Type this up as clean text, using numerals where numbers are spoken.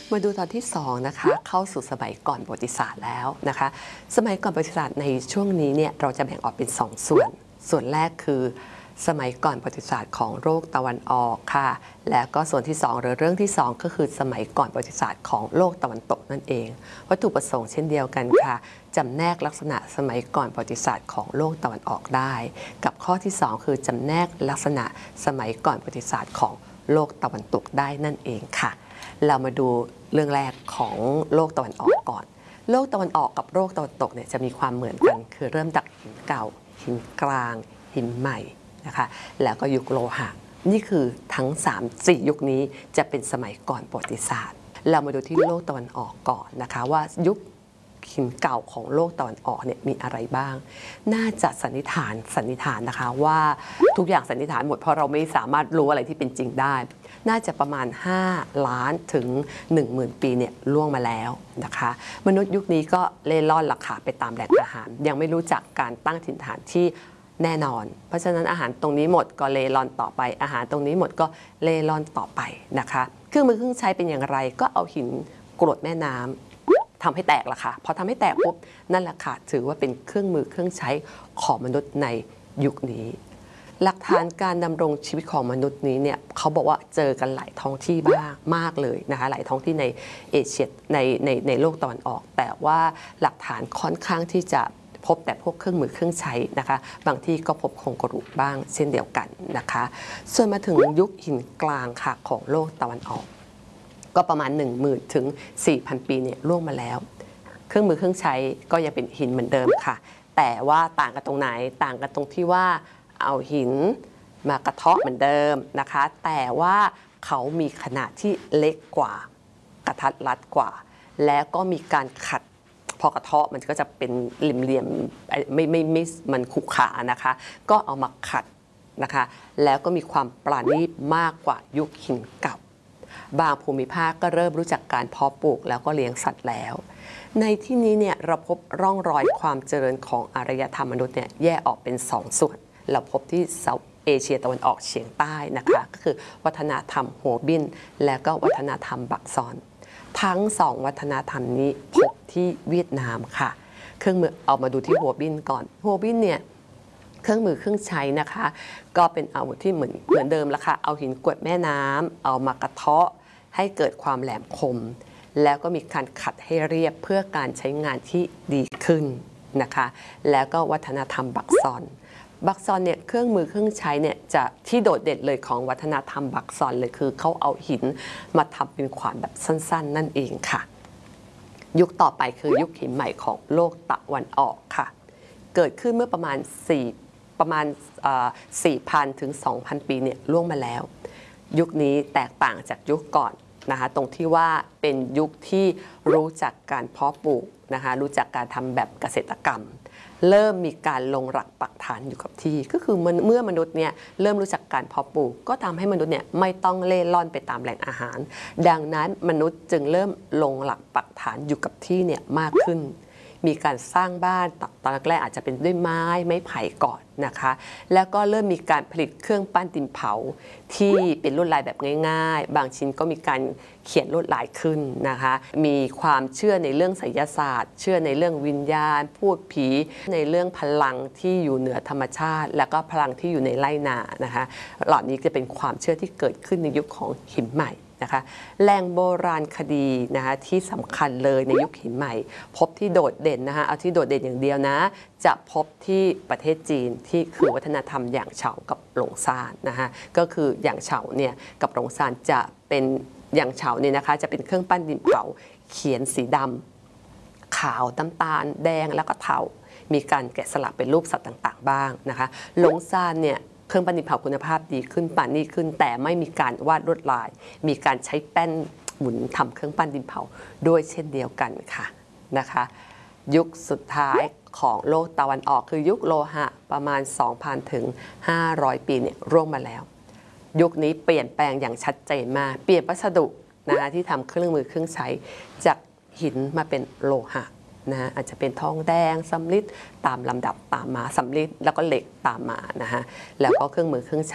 มาดูตอนที่2นะคะเข้าสู่สมัยก่อนประวัติศาสตร์แล้วนะคะสมัยก่อนประวัติศาสตร์ในช่วงนี้เนี่ยเราจะแบ่งออกเป็น2ส่วนแรกคือสมัยก่อนประวัติศาสตร์ของโลกตะวันออกค่ะแล้วก็ส่วนที่2หรือเรื่องที่2ก็คือสมัยก่อนประวัติศาสตร์ของโลกตะวันตกนั่นเองวัตถุประสงค์เช่นเดียวกันค่ะจำแนกลักษณะสมัยก่อนประวัติศาสตร์ของโลกตะวันออกได้กับข้อที่2คือจำแนกลักษณะสมัยก่อนประวัติศาสตร์ของโลกตะวันตกได้นั่นเองค่ะเรามาดูเรื่องแรกของโลกตะวันออกก่อนโลกตะวันออกกับโลกตะวันตกเนี่ยจะมีความเหมือนกันคือเริ่มจากหินเก่าหินกลางหินใหม่นะคะแล้วก็ยุคโลหะนี่คือทั้ง3-4 ยุคนี้จะเป็นสมัยก่อนประวัติศาสตร์เรามาดูที่โลกตะวันออกก่อนนะคะว่ายุคหินเก่าของโลกตะวันออกเนี่ยมีอะไรบ้างน่าจะสันนิษฐานนะคะว่าทุกอย่างสันนิษฐานหมดเพราะเราไม่สามารถรู้อะไรที่เป็นจริงได้น่าจะประมาณ5 ล้านถึง 10,000 ปีเนี่ยล่วงมาแล้วนะคะมนุษย์ยุคนี้ก็เล่ร่อนราคาไปตามแหล่งอาหารยังไม่รู้จักการตั้งถิ่นฐานที่แน่นอนเพราะฉะนั้นอาหารตรงนี้หมดก็เล่ร่อนต่อไปอาหารตรงนี้หมดก็เล่ร่อนต่อไปนะคะเครื่องมือเครื่องใช้เป็นอย่างไรก็เอาหินกรวดแม่น้ำทำให้แตกละค่ะพอทำให้แตกปุ๊บนั่นแหละค่ะถือว่าเป็นเครื่องมือเครื่องใช้ของมนุษย์ในยุคนี้หลักฐานการดำรงชีวิตของมนุษย์นี้เนี่ยเขาบอกว่าเจอกันหลายท้องที่มากเลยนะคะหลายท้องที่ในเอเชียในโลกตะวันออกแต่ว่าหลักฐานค่อนข้างที่จะพบแต่พวกเครื่องมือเครื่องใช้นะคะบางที่ก็พบโครงกระดูกบ้างเช่นเดียวกันนะคะส่วนมาถึงยุคหินกลางค่ะของโลกตะวันออกก็ประมาณ 10,000 ถึง 4,000 ปีเนี่ยล่วงมาแล้วเครื่องมือเครื่องใช้ก็ยังเป็นหินเหมือนเดิมค่ะแต่ว่าต่างกันตรงไหนต่างกันตรงที่ว่าเอาหินมากระเทาะเหมือนเดิมนะคะแต่ว่าเขามีขนาดที่เล็กกว่ากระทัดรัดกว่าแล้วก็มีการขัดพอกระเทาะมันก็จะเป็นเหลี่ยมๆไม่มันขรุขระนะคะก็เอามาขัดนะคะแล้วก็มีความปราณีตมากกว่ายุคหินเก่าบางภูมิภาคก็เริ่มรู้จักการเพาะปลูกแล้วก็เลี้ยงสัตว์แล้วในที่นี้เนี่ยเราพบร่องรอยความเจริญของอารยธรรมมนุษย์เนี่ยแยกออกเป็น2 ส่วนเราพบที่เซาท์เอเชียตะวันออกเฉียงใต้นะคะก็คือวัฒนธรรมหัวบินและก็วัฒนธรรมบักซอนทั้ง2วัฒนธรรมนี้พบที่เวียดนามค่ะเครื่องมือเอามาดูที่หัวบินก่อนหัวบินเนี่ยเครื่องมือเครื่องใช้นะคะก็เป็นอาวุธที่เหมือนเดิมละค่ะเอาหินกรวดแม่น้ำเอามากระเทาะให้เกิดความแหลมคมแล้วก็มีการขัดให้เรียบเพื่อการใช้งานที่ดีขึ้นนะคะแล้วก็วัฒนธรรมบักซอนเนี่ยเครื่องมือเครื่องใช้เนี่ยจะที่โดดเด่นเลยของวัฒนธรรมบักซอนเลยคือเขาเอาหินมาทำเป็นขวานแบบสั้นๆนั่นเองค่ะยุคต่อไปคือยุคหินใหม่ของโลกตะวันออกค่ะเกิดขึ้นเมื่อประมาณ 4,000 ถึง 2,000 ปีเนี่ยล่วงมาแล้วยุคนี้แตกต่างจากยุคก่อนนะคะตรงที่ว่าเป็นยุคที่รู้จักการเพาะปลูกนะคะรู้จักการทำแบบเกษตรกรรมเริ่มมีการลงหลักปักฐานอยู่กับที่ก็คือเมื่อมนุษย์เนี่ยเริ่มรู้จักการเพาะปลูกก็ทำให้มนุษย์เนี่ยไม่ต้องเล่ร่อนไปตามแหล่งอาหารดังนั้นมนุษย์จึงเริ่มลงหลักปักฐานอยู่กับที่เนี่ยมากขึ้นมีการสร้างบ้านตอนแรกอาจจะเป็นด้วยไม้ไผ่ก่อนนะคะแล้วก็เริ่มมีการผลิตเครื่องปั้นดินเผาที่เป็นลวดลายแบบง่ายๆบางชิ้นก็มีการเขียนลวดลายขึ้นนะคะมีความเชื่อในเรื่องไสยศาสตร์เชื่อในเรื่องวิญญาณพูดผีในเรื่องพลังที่อยู่เหนือธรรมชาติแล้วก็พลังที่อยู่ในไร่นานะคะเหล่านี้จะเป็นความเชื่อที่เกิดขึ้นในยุคของหินใหม่นะคะแหล่งโบราณคดีนะคะที่สำคัญเลยในยุคหินใหม่พบที่โดดเด่นนะคะเอาที่โดดเด่นอย่างเดียวนะจะพบที่ประเทศจีนที่คือวัฒนธรรมหยางเฉากับหลงซานนะคะก็คือหยางเฉาเนี่ยกับหลงซานจะเป็นหยางเฉาเนี่ยนะคะจะเป็นเครื่องปั้นดินเผาเขียนสีดำขาวน้ำตาลแดงแล้วก็เทามีการแกะสลักเป็นรูปสัตว์ต่างๆบ้างนะคะหลงซานเนี่ยเครื่องปั้นดินเผาคุณภาพดีขึ้นปานนี้ขึ้นแต่ไม่มีการวาดลวดลายมีการใช้แป้นหมุนทำเครื่องปั้นดินเผาด้วยเช่นเดียวกันค่ะนะคะยุคสุดท้ายของโลกตะวันออกคือยุคโลหะประมาณ 2,000 ถึง 500 ปีเนี่ยร่วงมาแล้วยุคนี้เปลี่ยนแปลงอย่างชัดเจนมากเปลี่ยนวัสดุนะคะที่ทำเครื่องมือเครื่องใช้จากหินมาเป็นโลหะนะอาจจะเป็นทองแดงสำริดตามลำดับตามมาสำริดแล้วก็เหล็กตามมานะคะแล้วก็เครื่องมือเครื่องใช้